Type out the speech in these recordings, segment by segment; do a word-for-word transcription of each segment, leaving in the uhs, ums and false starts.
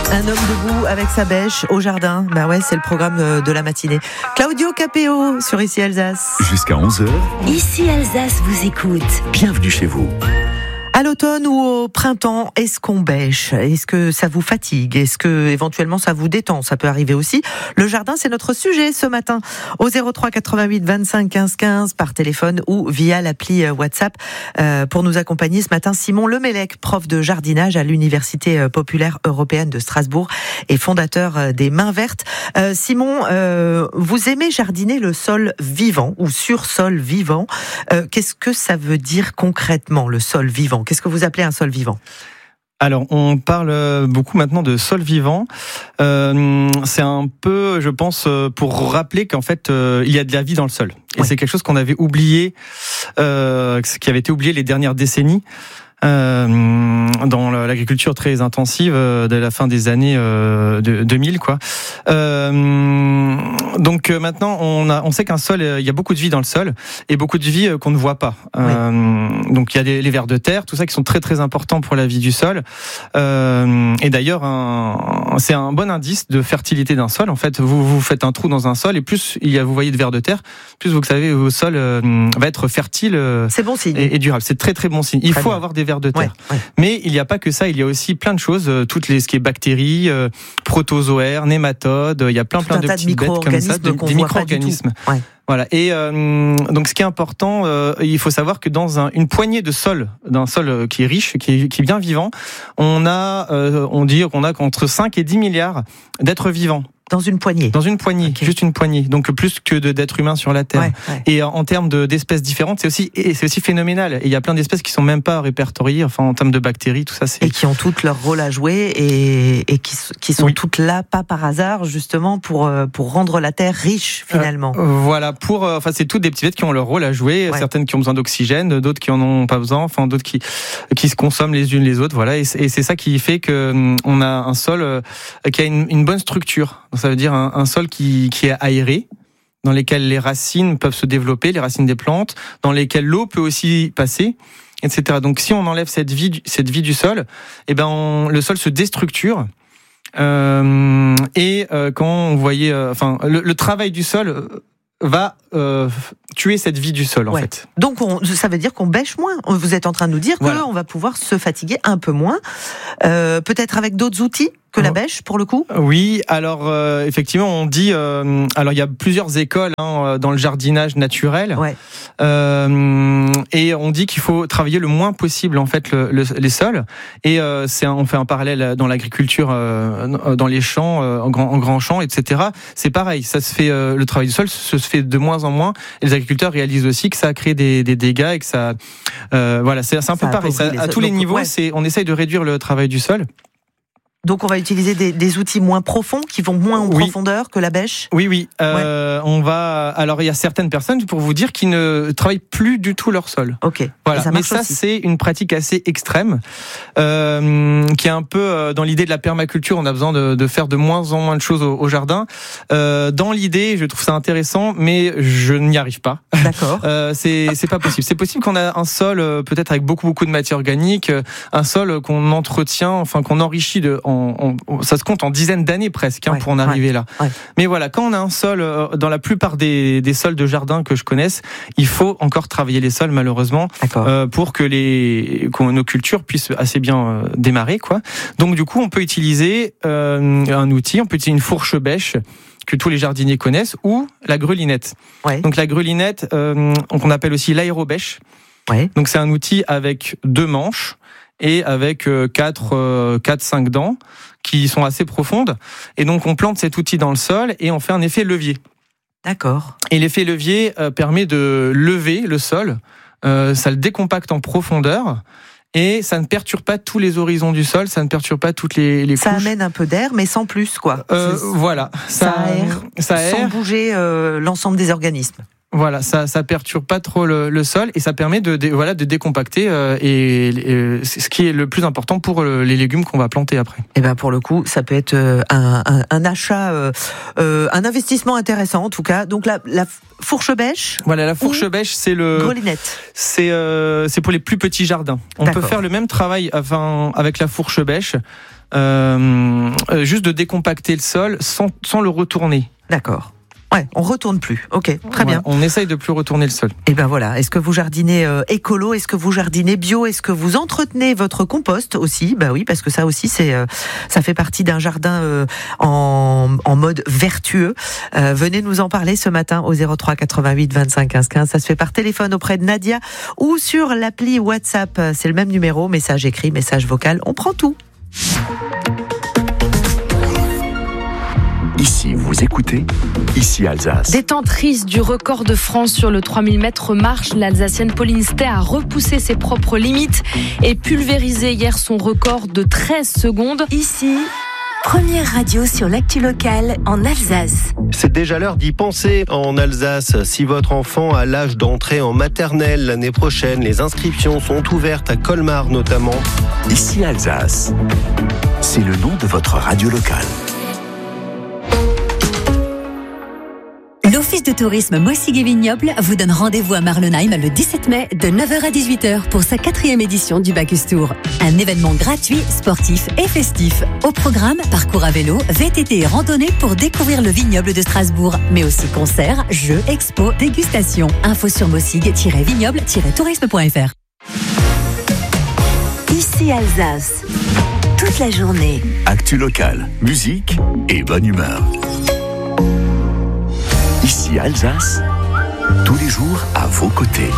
Un homme debout avec sa bêche au jardin. Bah ouais, c'est le programme de la matinée. Claudio Capéo sur Ici Alsace. Jusqu'à onze heures. Ici Alsace vous écoute. Bienvenue chez vous. À l'automne ou au printemps, est-ce qu'on bêche ? Est-ce que ça vous fatigue ? Est-ce que éventuellement ça vous détend ? Ça peut arriver aussi. Le jardin, c'est notre sujet ce matin. Au zéro trois quatre-vingt-huit vingt-cinq quinze quinze par téléphone ou via l'appli WhatsApp. Euh, pour nous accompagner ce matin, Simon Lemellec, prof de jardinage à l'Université populaire européenne de Strasbourg et fondateur des Mains Vertes. Euh, Simon, euh, vous aimez jardiner le sol vivant ou sur sol vivant. Euh, qu'est-ce que ça veut dire concrètement, le sol vivant ? Qu'est-ce que vous appelez un sol vivant ? Alors, on parle beaucoup maintenant de sol vivant. Euh, c'est un peu, je pense, pour rappeler qu'en fait, euh, il y a de la vie dans le sol. Et ouais. C'est quelque chose qu'on avait oublié, euh, qui avait été oublié les dernières décennies. Euh, dans l'agriculture très intensive euh, de la fin des années euh, de, deux mille quoi. Euh, donc euh, maintenant on a on sait qu'un sol, il y a beaucoup de vie dans le sol et beaucoup de vie euh, qu'on ne voit pas. Euh, oui. Donc il y a des, les vers de terre, tout ça qui sont très très importants pour la vie du sol. Euh, et d'ailleurs un, c'est un bon indice de fertilité d'un sol. En fait, vous vous faites un trou dans un sol et plus il y a vous voyez de vers de terre, plus vous savez au sol euh, va être fertile. Euh, c'est bon signe. Et, et durable. C'est très très bon signe. Il très faut bien. avoir des vers de terre. Ouais, ouais. Mais il n'y a pas que ça, il y a aussi plein de choses, euh, toutes les ce qui est bactéries, euh, protozoaires, nématodes, il y a plein Tout plein un de tas de petites bêtes comme ça, de, des micro-organismes. Ouais. Voilà. Et euh, donc ce qui est important, euh, il faut savoir que dans un, une poignée de sol, d'un sol qui est riche, qui est, qui est bien vivant, on a, euh, on dit qu'on a entre cinq et dix milliards d'êtres vivants. Dans une poignée. Dans une poignée, okay. Juste une poignée. Donc plus que de, d'êtres humains sur la Terre. Ouais, ouais. Et en termes de, d'espèces différentes, c'est aussi, et c'est aussi phénoménal. Et il y a plein d'espèces qui sont même pas répertoriées, enfin en termes de bactéries, tout ça. C'est... Et qui ont toutes leur rôle à jouer et, et qui, qui sont oui. toutes là, pas par hasard, justement pour pour rendre la Terre riche finalement. Euh, voilà, pour, euh, enfin c'est toutes des petites bêtes qui ont leur rôle à jouer. Ouais. Certaines qui ont besoin d'oxygène, d'autres qui en ont pas besoin, enfin d'autres qui qui se consomment les unes les autres. Voilà, et, et c'est ça qui fait que on a un sol euh, qui a une, une bonne structure. Donc, ça veut dire un, un sol qui, qui est aéré, dans lesquels les racines peuvent se développer, les racines des plantes, dans lesquels l'eau peut aussi passer, et cetera. Donc si on enlève cette vie, cette vie du sol, eh ben on, le sol se déstructure. Euh, et euh, quand on voyait, euh, enfin, le, le travail du sol va euh, tuer cette vie du sol en ouais. fait. Donc on, ça veut dire qu'on bêche moins. Vous êtes en train de nous dire voilà. qu'on va pouvoir se fatiguer un peu moins, euh, peut-être avec d'autres outils que la bêche pour le coup. Oui, alors euh, effectivement on dit, euh, alors il y a plusieurs écoles hein, dans le jardinage naturel, ouais. euh, et on dit qu'il faut travailler le moins possible en fait le, le, les sols. Et euh, c'est un, on fait un parallèle dans l'agriculture, euh, dans les champs, euh, en grand, en grand champ, et cetera. C'est pareil, ça se fait, euh, le travail du sol se fait de moins en moins. Et les agriculteurs réalisent aussi que ça a créé des, des dégâts et que ça, euh, voilà, c'est, c'est un ça peu pareil. Ça, à tous les niveaux, ouais. c'est, on essaye de réduire le travail du sol. Donc on va utiliser des, des outils moins profonds qui vont moins en oui. profondeur que la bêche. Oui, oui. Euh, ouais. On va. Alors il y a certaines personnes, pour vous dire, qui ne travaillent plus du tout leur sol. Ok. Voilà. Ça Mais ça, aussi. C'est une pratique assez extrême, euh, qui est un peu dans l'idée de la permaculture. On a besoin de, de faire de moins en moins de choses au, au jardin. Euh, dans l'idée, je trouve ça intéressant, mais je n'y arrive pas. D'accord. euh, c'est c'est pas possible. C'est possible qu'on a un sol peut-être avec beaucoup beaucoup de matière organique, un sol qu'on entretient, enfin qu'on enrichit de. On, on, ça se compte en dizaines d'années presque hein, ouais, pour en arriver ouais, là. Ouais. Mais voilà, quand on a un sol, euh, dans la plupart des, des sols de jardin que je connaisse, il faut encore travailler les sols malheureusement euh, pour que les que nos cultures puissent assez bien euh, démarrer quoi. Donc du coup, on peut utiliser euh, un outil, on peut utiliser une fourche bêche que tous les jardiniers connaissent ou la grelinette. Ouais. Donc la grelinette, euh, qu'on appelle aussi l'aérobêche. Ouais. Donc c'est un outil avec deux manches et avec quatre, quatre, cinq dents qui sont assez profondes. Et donc, on plante cet outil dans le sol et on fait un effet levier. D'accord. Et l'effet levier euh, permet de lever le sol. Euh, ça le décompacte en profondeur. Et ça ne perturbe pas tous les horizons du sol, ça ne perturbe pas toutes les, les ça couches. Ça amène un peu d'air, mais sans plus, quoi. Euh, voilà. Ça, ça aère, ça aère. Sans bouger euh, l'ensemble des organismes. Voilà, ça ça perturbe pas trop le, le sol et ça permet de, de voilà de décompacter euh, et, et c'est ce qui est le plus important pour le, les légumes qu'on va planter après. Et ben pour le coup, ça peut être un, un, un achat, euh, euh, un investissement intéressant en tout cas. Donc la, la fourche bêche. Voilà, la fourche bêche, c'est le grelinette. C'est euh, c'est pour les plus petits jardins. On D'accord. peut faire le même travail enfin avec la fourche bêche. euh, juste de décompacter le sol sans, sans le retourner. D'accord. Ouais, on retourne plus. Ok, très ouais, bien. On essaye de plus retourner le sol. Et ben voilà. Est-ce que vous jardinez euh, écolo? Est-ce que vous jardinez bio? Est-ce que vous entretenez votre compost aussi? Bah oui, parce que ça aussi, c'est, euh, ça fait partie d'un jardin euh, en, en mode vertueux. Euh, venez nous en parler ce matin au zéro trois quatre-vingt-huit vingt-cinq quinze quinze. Ça se fait par téléphone auprès de Nadia ou sur l'appli WhatsApp. C'est le même numéro, message écrit, message vocal. On prend tout. Ici, vous écoutez, ici Alsace. Détentrice du record de France sur le trois mille mètres marche, l'Alsacienne Pauline Stey a repoussé ses propres limites et pulvérisé hier son record de treize secondes. Ici, première radio sur l'actu locale en Alsace. C'est déjà l'heure d'y penser en Alsace. Si votre enfant a l'âge d'entrer en maternelle l'année prochaine, les inscriptions sont ouvertes à Colmar notamment. Ici Alsace. C'est le nom de votre radio locale. L'Office de tourisme Moissigues-et-Vignobles vous donne rendez-vous à Marlenheim le dix-sept mai de neuf heures à dix-huit heures pour sa quatrième édition du Bacchus Tour. Un événement gratuit, sportif et festif. Au programme, parcours à vélo, V T T et randonnée pour découvrir le vignoble de Strasbourg, mais aussi concerts, jeux, expos, dégustations. Info sur moissigues-vignoble-tourisme point f r. Ici Alsace. Toute la journée. Actu locale, musique et bonne humeur. Ici Alsace, tous les jours à vos côtés.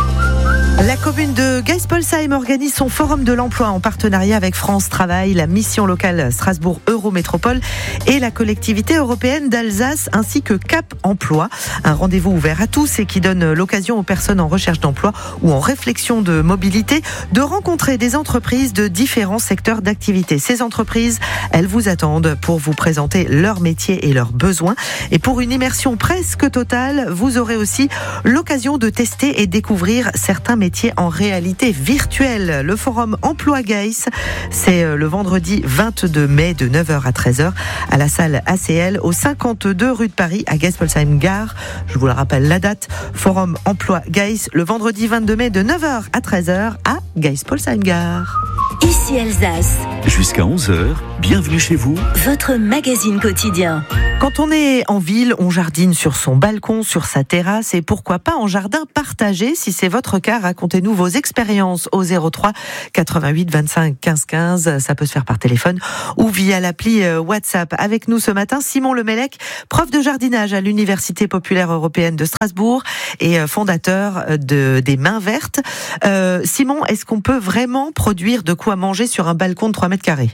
La commune de Geispolsheim organise son forum de l'emploi en partenariat avec France Travail, la mission locale Strasbourg Eurométropole et la collectivité européenne d'Alsace ainsi que Cap Emploi. Un rendez-vous ouvert à tous et qui donne l'occasion aux personnes en recherche d'emploi ou en réflexion de mobilité de rencontrer des entreprises de différents secteurs d'activité. Ces entreprises, elles vous attendent pour vous présenter leurs métiers et leurs besoins. Et pour une immersion presque totale, vous aurez aussi l'occasion de tester et découvrir certains métiers en réalité virtuelle. Le forum Emploi Geiss, c'est le vendredi vingt-deux mai de neuf heures à treize heures à la salle A C L au cinquante-deux rue de Paris à Geispolsheim Gare. Je vous le rappelle la date, forum Emploi Geiss le vendredi vingt-deux mai de neuf heures à treize heures à Geispolsheim Gare. Ici Alsace. Jusqu'à onze heures, bienvenue chez vous. Votre magazine quotidien. Quand on est en ville, on jardine sur son balcon, sur sa terrasse et pourquoi pas en jardin partagé. Si c'est votre cas, racontez-nous vos expériences au zéro trois quatre-vingt-huit vingt-cinq quinze quinze. Ça peut se faire par téléphone ou via l'appli WhatsApp. Avec nous ce matin, Simon Lemelec, prof de jardinage à l'Université populaire européenne de Strasbourg et fondateur de, des Mains Vertes. Euh, Simon, est-ce qu'on peut vraiment produire de quoi manger sur un balcon de trois mètres carrés?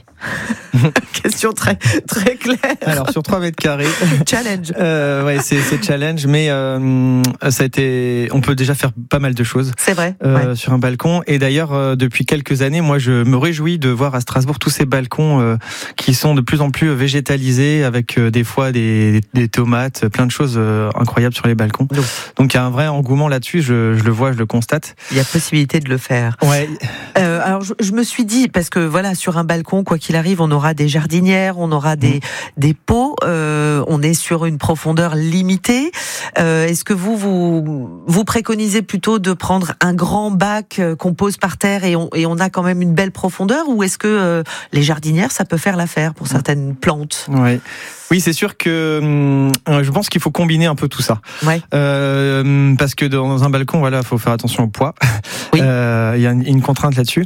Question très, très claire. Alors, sur trois mètres carrés. Challenge. Euh, ouais, c'est, c'est challenge, mais euh, ça a été. On peut déjà faire pas mal de choses. C'est vrai. Euh, ouais. Sur un balcon. Et d'ailleurs, euh, depuis quelques années, moi, je me réjouis de voir à Strasbourg tous ces balcons euh, qui sont de plus en plus végétalisés, avec euh, des fois des, des tomates, plein de choses euh, incroyables sur les balcons. Donc, Donc, il y a un vrai engouement là-dessus. Je, je le vois, je le constate. Il y a possibilité de le faire. Ouais. Euh, alors, je, je me suis dit, parce que voilà, sur un balcon, quoi qu'il arrive, on aura des jardinières, on aura des mmh. des pots. Euh, on est sur une profondeur limitée. Euh, est-ce que vous, vous vous préconisez plutôt de prendre un grand bac qu'on pose par terre et on et on a quand même une belle profondeur, ou est-ce que euh, les jardinières, ça peut faire l'affaire pour certaines plantes? Ouais. Oui, c'est sûr que euh, je pense qu'il faut combiner un peu tout ça. Ouais. Euh, parce que dans un balcon, voilà, faut faire attention au poids. Oui. Euh, il y a une, une contrainte là-dessus.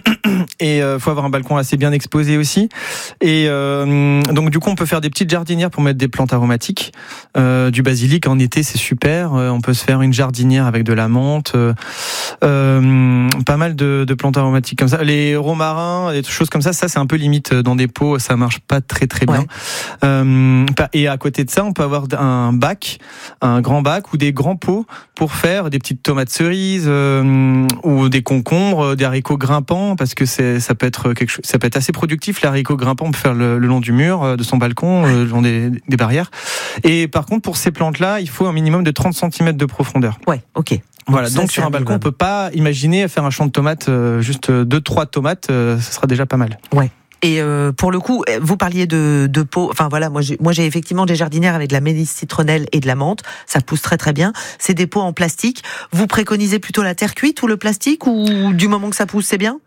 Et euh, faut avoir un balcon assez bien exposé aussi. Et euh, donc du coup, on peut faire des petites jardinières pour mettre des plantes aromatiques. Euh, du basilic en été, c'est super. Euh, on peut se faire une jardinière avec de la menthe. Euh, euh, pas mal de, de plantes aromatiques comme ça. Les romarins, des choses comme ça, ça c'est un peu limite dans des pots. Ça marche pas très très bien. Ouais. Euh, Et à côté de ça, on peut avoir un bac, un grand bac ou des grands pots pour faire des petites tomates cerises euh, ou des concombres, des haricots grimpants, parce que c'est, ça peut être quelque chose, ça peut être assez productif. Les haricots grimpants, on peut faire le, le long du mur de son balcon, le long des, des barrières. Et par contre, pour ces plantes-là, il faut un minimum de trente centimètres de profondeur. Ouais, ok. Voilà, ça, donc sur un balcon, on peut pas imaginer faire un champ de tomates, euh, juste deux, trois tomates, euh, ça sera déjà pas mal. Ouais. Et euh, pour le coup, vous parliez de, de pots. Enfin voilà, moi j'ai, moi j'ai effectivement des jardinières avec de la mélisse citronnelle et de la menthe. Ça pousse très très bien. C'est des pots en plastique. Vous préconisez plutôt la terre cuite ou le plastique, ou du moment que ça pousse, c'est bien?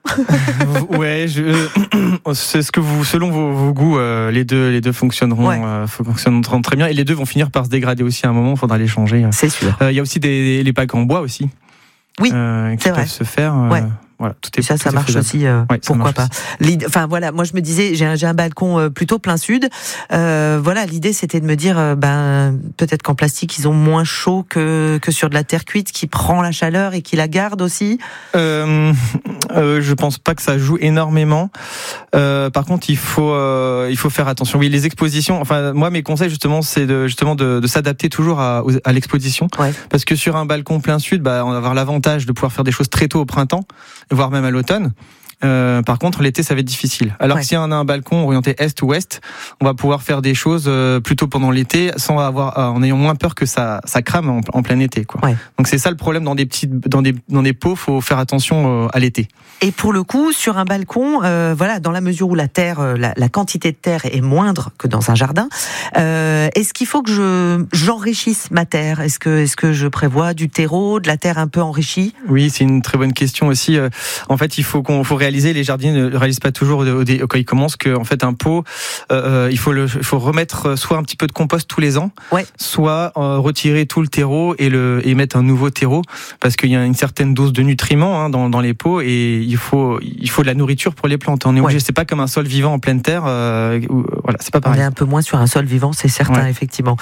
Ouais, je, c'est ce que vous, selon vos, vos goûts, euh, les deux, les deux fonctionneront, ouais. euh, fonctionneront très bien. Et les deux vont finir par se dégrader aussi à un moment. Il faudra les changer. C'est sûr. Il euh, y a aussi des les packs en bois aussi. Oui, euh, qui c'est peuvent vrai. se faire. Euh, ouais. Voilà, tout est, ça, tout ça est marche faisable. aussi. Euh, ouais, pourquoi pas aussi. Enfin voilà, moi je me disais, j'ai un, j'ai un balcon euh, plutôt plein sud. Euh, voilà, l'idée c'était de me dire, euh, ben peut-être qu'en plastique ils ont moins chaud que que sur de la terre cuite qui prend la chaleur et qui la garde aussi. Euh, euh, je pense pas que ça joue énormément. Euh, par contre, il faut euh, il faut faire attention. Oui, les expositions. Enfin, moi mes conseils justement, c'est de justement de, de s'adapter toujours à, à l'exposition, ouais. parce que sur un balcon plein sud, bah, on va avoir l'avantage de pouvoir faire des choses très tôt au printemps, voire même à l'automne. Euh, par contre, l'été, ça va être difficile. Alors ouais. que si on a un balcon orienté est ou ouest, on va pouvoir faire des choses euh, plutôt pendant l'été, sans avoir, euh, en ayant moins peur que ça, ça crame en, en plein été, quoi. Ouais. Donc c'est ça le problème dans des petites, dans des, dans des pots, faut faire attention euh, à l'été. Et pour le coup, sur un balcon, euh, voilà, dans la mesure où la terre, la, la quantité de terre est moindre que dans un jardin, euh, est-ce qu'il faut que je j'enrichisse ma terre? Est-ce que, est-ce que je prévois du terreau, de la terre un peu enrichie? Oui, c'est une très bonne question aussi. Euh, en fait, il faut qu'on, faut réaliser. Les jardiniers ne réalisent pas toujours au dé, quand ils commencent que en fait un pot, euh, il faut le, il faut remettre soit un petit peu de compost tous les ans, ouais. soit euh, retirer tout le terreau et le et mettre un nouveau terreau, parce qu'il y a une certaine dose de nutriments hein, dans dans les pots, et il faut il faut de la nourriture pour les plantes. On est obligé, ouais. c'est pas comme un sol vivant en pleine terre. Euh, où, voilà, c'est pas pareil. On est un peu moins sur un sol vivant, c'est certain, ouais. effectivement.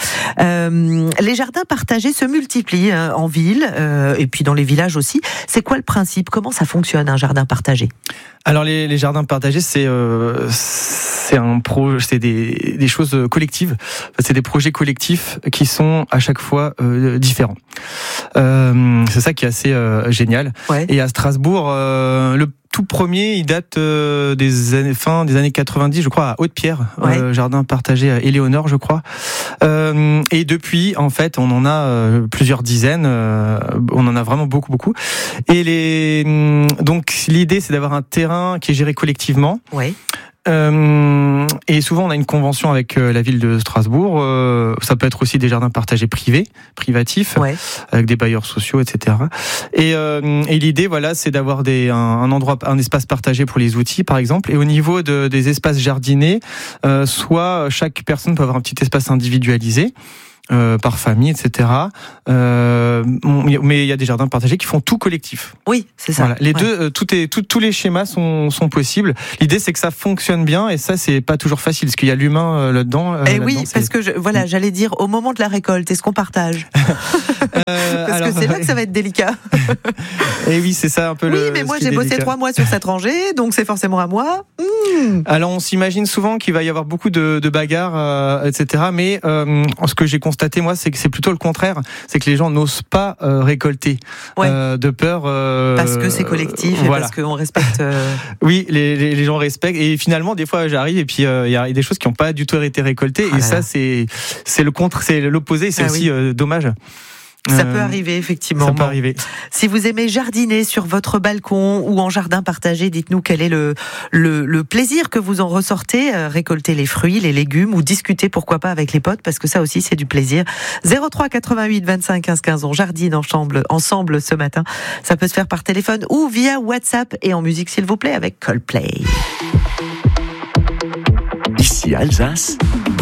Euh, les jardins partagés se multiplient hein, en ville euh, et puis dans les villages aussi. C'est quoi le principe? Comment ça fonctionne un jardin partagé? Alors les, les jardins partagés, c'est euh, c'est un pro, c'est des, des choses collectives. C'est des projets collectifs qui sont à chaque fois euh, différents. Euh, c'est ça qui est assez euh, génial. Ouais. Et à Strasbourg, euh, le tout premier, il date euh, des années fin des années quatre-vingt-dix, je crois, à Haute-Pierre, ouais. euh, jardin partagé à Éléonore, je crois. Euh, et depuis, en fait, on en a euh, plusieurs dizaines. Euh, on en a vraiment beaucoup, beaucoup. Et les donc l'idée, c'est d'avoir un terrain qui est géré collectivement. Ouais. Euh, et souvent on a une convention avec euh, la ville de Strasbourg. Euh, ça peut être aussi des jardins partagés privés, privatifs, ouais. avec des bailleurs sociaux, et cetera. Et, euh, et l'idée, voilà, c'est d'avoir des un, un endroit, un espace partagé pour les outils, par exemple. Et au niveau de, des espaces jardinés, euh, soit chaque personne peut avoir un petit espace individualisé. Euh, par famille, et cetera. Euh, mais il y a des jardins partagés qui font tout collectif. Oui, c'est ça. Voilà. Les ouais. deux, euh, tout est, tout, tous les schémas sont, sont possibles. L'idée, c'est que ça fonctionne bien, et ça, c'est pas toujours facile, parce qu'il y a l'humain euh, là-dedans. Euh, et là-dedans, oui, c'est... parce que je, voilà, j'allais dire au moment de la récolte, est-ce qu'on partage? euh, Parce alors, que c'est là que ça va être délicat. Et oui, c'est ça un peu oui, le. Oui, mais moi j'ai bossé trois mois sur cette rangée, donc c'est forcément à moi. Mmh. Alors on s'imagine souvent qu'il va y avoir beaucoup de, de bagarres, euh, et cetera. Mais euh, ce que j'ai constaté moi, c'est que c'est plutôt le contraire, c'est que les gens n'osent pas euh, récolter ouais. euh, de peur. Euh, parce que c'est collectif euh, et voilà. parce qu'on respecte. Euh... Oui, les, les, les gens respectent, et finalement des fois j'arrive et puis il euh, y a des choses qui n'ont pas du tout été récoltées, ah et ça là. c'est c'est le contre, c'est l'opposé, c'est ah aussi oui. euh, dommage. Ça peut arriver, effectivement. Ça peut arriver. Si vous aimez jardiner sur votre balcon ou en jardin partagé, dites-nous quel est le, le, le plaisir que vous en ressortez. Euh, récolter les fruits, les légumes, ou discuter, pourquoi pas, avec les potes, parce que ça aussi, c'est du plaisir. zéro trois quatre-vingt-huit vingt-cinq quinze quinze, on jardine ensemble, ensemble ce matin. Ça peut se faire par téléphone ou via WhatsApp, et en musique, s'il vous plaît, avec Coldplay. Ici Alsace,